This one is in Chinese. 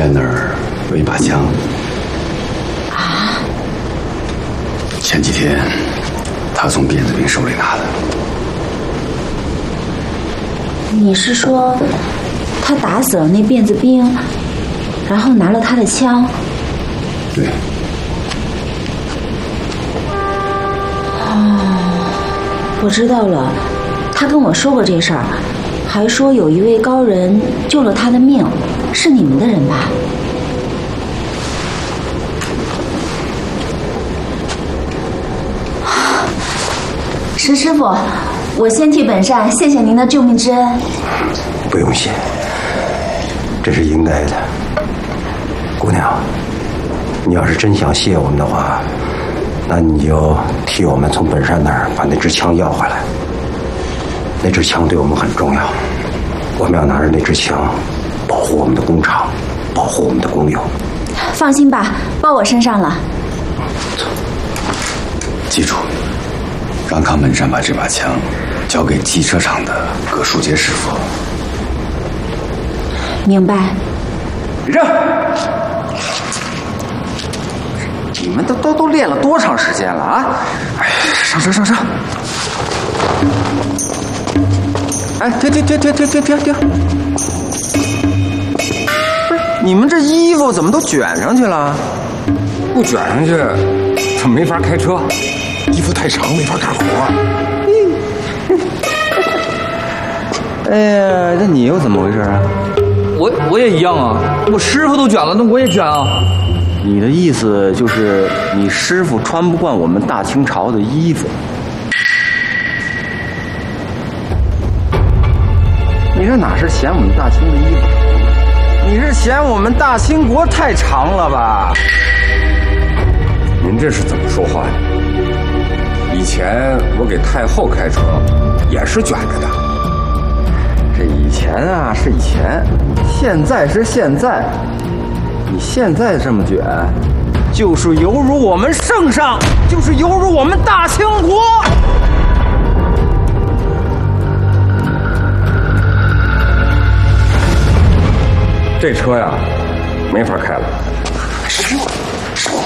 山那儿有一把枪。 啊？ 前几天他从辫子兵手里拿的。 你是说他打死了那辫子兵，然后拿了他的枪？ 对。 我知道了，他跟我说过这事儿，还说有一位高人救了他的命，是你们的人吧？石师傅，我先替本善谢谢您的救命之恩。 不用谢，这是应该的。姑娘，你要是真想谢我们的话，那你就替我们从本山那儿把那支枪要回来。那支枪对我们很重要，我们要拿着那支枪保护我们的工厂，保护我们的工友。 放心吧，包我身上了。 记住，让康本山把这把枪交给机车厂的葛树杰师傅。 明白。 让！你们都练了多长时间了啊？哎，上车上车！哎，停！不是，你们这衣服怎么都卷上去了？ 不卷上去，他没法开车，衣服太长没法干活。 哎呀，那你又怎么回事啊？ 我也一样啊，我师傅都卷了，那我也卷啊。 你的意思就是你师傅穿不惯我们大清朝的衣服？你这哪是嫌我们大清的衣服长，你是嫌我们大清国太长了吧？ 您这是怎么说话呀？以前我给太后开车也是卷着的。 这以前啊是以前，现在是现在。你现在这么卷，就是犹如我们圣上，就是犹如我们大清国。 这车呀，没法开了。